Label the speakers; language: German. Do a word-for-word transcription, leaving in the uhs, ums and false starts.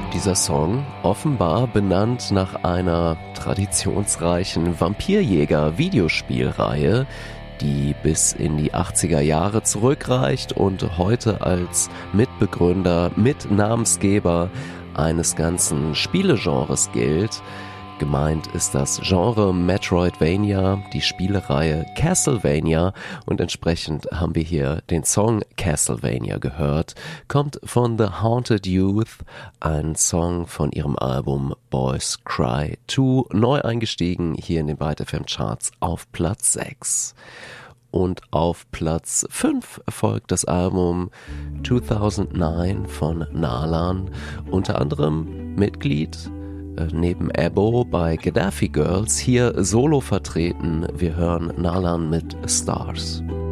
Speaker 1: Dieser Song offenbar benannt nach einer traditionsreichen Vampirjäger-Videospielreihe, die bis in die achtziger Jahre zurückreicht und heute als Mitbegründer, Mitnamensgeber eines ganzen Spielegenres gilt. Gemeint ist das Genre Metroidvania, die Spielereihe Castlevania, und entsprechend haben wir hier den Song Castlevania gehört. Kommt von The Haunted Youth, ein Song von ihrem Album Boys Cry zwei, neu eingestiegen hier in den Byte F M Charts auf Platz sechs. Und auf Platz fünf folgt das Album zweitausendneun von Nalan, unter anderem Mitglied neben Ebo bei Gaddafi Girls, hier solo vertreten. Wir hören Nalan mit Stars.